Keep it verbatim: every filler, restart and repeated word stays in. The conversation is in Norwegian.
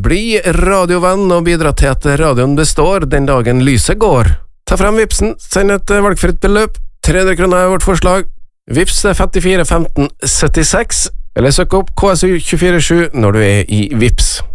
Bli radiovenn og bidra til at radioen består den dagen lyset går. Ta frem vipsen, send et valgfritt beløp, tre hundre kroner er vårt forslag. Vips femtifire femten syttiseks, eller søk opp K S U to fire sju når du er i Vips.